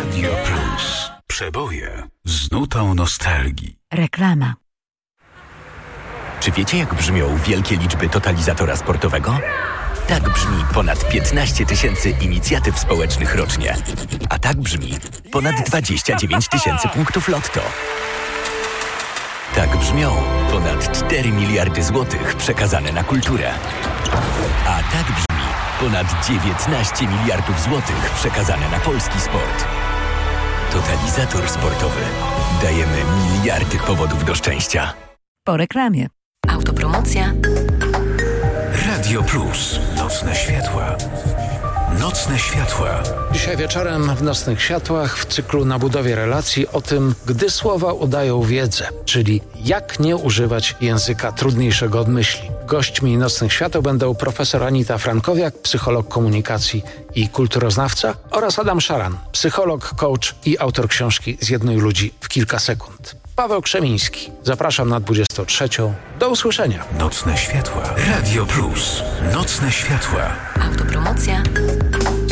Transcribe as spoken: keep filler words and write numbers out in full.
Radio Plus. Przeboje z nutą nostalgii. Reklama. Czy wiecie, jak brzmią wielkie liczby totalizatora sportowego? Tak brzmi ponad piętnaście tysięcy inicjatyw społecznych rocznie. A tak brzmi ponad dwadzieścia dziewięć tysięcy punktów lotto. Tak brzmią ponad cztery miliardy złotych przekazane na kulturę. A tak brzmi ponad dziewiętnaście miliardów złotych przekazane na polski sport. Totalizator sportowy. Dajemy miliardy powodów do szczęścia. Po reklamie. Autopromocja. Radio Plus. Nocne światła. Nocne światła. Dzisiaj wieczorem w Nocnych Światłach w cyklu Na budowie relacji o tym, gdy słowa udają wiedzę, czyli jak nie używać języka trudniejszego od myśli. Gośćmi Nocnych Świateł będą profesor Anita Frankowiak, psycholog komunikacji i kulturoznawca, oraz Adam Szaran, psycholog, coach i autor książki Zjednuj ludzi w kilka sekund. Paweł Krzemiński. Zapraszam na dwudziestą trzecią. Do usłyszenia. Nocne światła. Radio Plus. Nocne światła. Autopromocja.